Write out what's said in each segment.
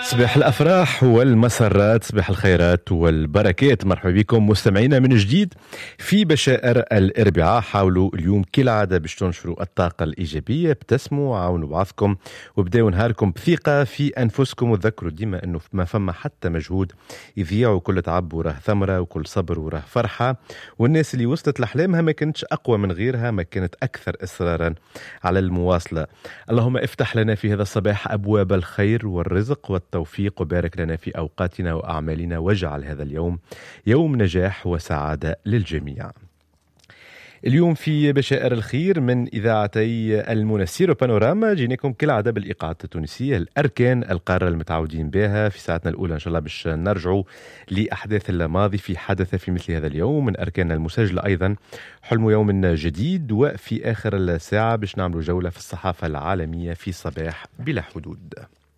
صباح الأفراح والمسرات، صباح الخيرات والبركات. مرحبا بكم مستمعينا من جديد في بشائر الأربعاء. حاولوا اليوم كالعادة باش تنشروا الطاقة الإيجابية، ابتسموا، عاونوا بعضكم وابداوا نهاركم بثقة في أنفسكم، وتذكروا ديما أنه ما فما حتى مجهود يضيع، وكل تعب وراه ثمرة، وكل صبر وراه فرحة. والناس اللي وصلت لأحلامها ما كانتش أقوى من غيرها، ما كانت أكثر إصرارا على المواصلة. اللهم افتح لنا في هذا الصباح أبواب الخير والرزق والتوفيق، وبارك لنا في أوقاتنا وأعمالنا، واجعل هذا اليوم يوم نجاح وسعادة للجميع. اليوم في بشائر الخير من إذاعتي المنسير وبانوراما جيناكم كالعادة بالإيقاعات التونسية الأركان القارة المتعودين بها. في ساعتنا الأولى إن شاء الله باش نرجعوا لأحداث الماضي في حدث في مثل هذا اليوم من أركاننا المسجلة، أيضا حلم يوم جديد. وفي آخر الساعة باش نعملوا جولة في الصحافة العالمية في صباح بلا حدود.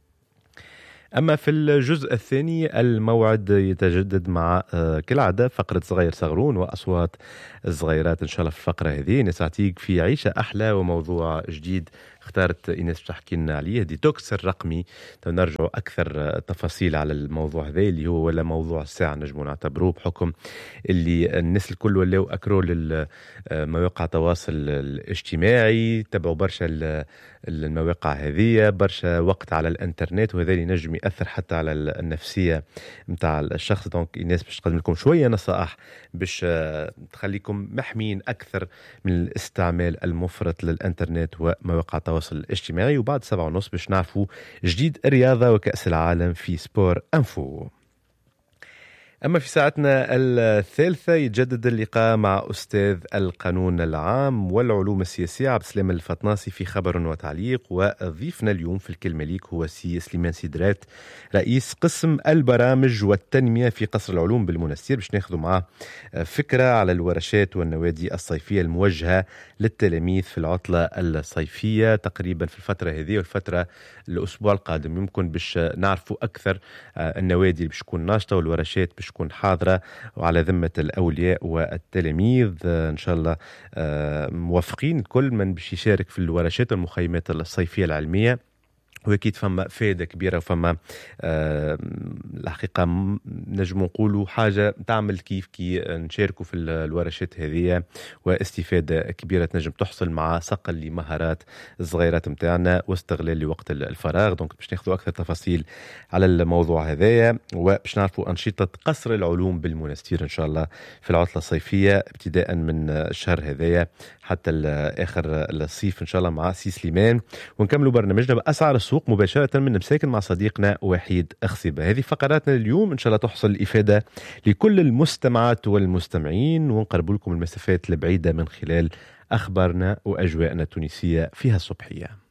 أما في الجزء الثاني الموعد يتجدد مع كالعادة فقرة صغير صغرون وأصوات الصغيرات إن شاء الله. في الفقرة هذه نسعتيك في عيشة أحلى وموضوع جديد اختارت إيناس تحكي لنا عليه، ديتوكس الرقمي. نرجع أكثر تفاصيل على الموضوع هذا اللي هو ولا موضوع الساعة نجمو نعتبروه، بحكم اللي الناس الكل ولاو أكرو للمواقع التواصل الاجتماعي، تبعوا برشا المواقع هذه، برشا وقت على الانترنت، وهذا اللي نجم يأثر حتى على النفسية متاع الشخص. دونك الناس باش تقدم لكم شوية نصائح باش تخليكم محمين أكثر من الاستعمال المفرط للانترنت ومواقع التواصل الاجتماعي. وبعد 7:30 باش نعرفوا جديد الرياضة وكأس العالم في سبور انفو. أما في ساعتنا الثالثة يتجدد اللقاء مع أستاذ القانون العام والعلوم السياسية عبد السلام الفطناسي في خبر وتعليق. وضيفنا اليوم في الكلمة ليك هو سي سليمان سيدرات، رئيس قسم البرامج والتنمية في قصر العلوم بالمنستير، باش ناخذوا معاه فكرة على الورشات والنوادي الصيفية الموجهة للتلاميذ في العطلة الصيفية تقريبا في الفترة هذه والفترة الأسبوع القادم. يمكن باش نعرفوا أكثر النوادي اللي باش تكون ناشطة والورشات باش تكون حاضرة وعلى ذمة الأولياء والتلاميذ إن شاء الله. موافقين كل من باش يشارك في الورشات والمخيمات الصيفية العلمية، وأكيد فما فائدة كبيرة وفما الحقيقة نجم نقولوا حاجة تعمل كيف كي نشاركوا في الورشات هذه، واستفادة كبيرة تنجم تحصل مع صقل لمهارات الصغيرات متاعنا واستغلال لوقت الفراغ. دونك باش ناخذوا أكثر تفاصيل على الموضوع هذايا، وباش نعرفوا أنشطة قصر العلوم بالمنستير إن شاء الله في العطلة الصيفية ابتداء من الشهر هذايا حتى آخر الصيف إن شاء الله مع سي سليمان. ونكملوا برنامجنا بأسعار السوق مباشرة من مساكن مع صديقنا وحيد أخصبة. هذه فقراتنا اليوم إن شاء الله تحصل الإفادة لكل المستمعات والمستمعين، ونقرب لكم المسافات البعيدة من خلال أخبارنا وأجواءنا التونسية فيها الصبحية.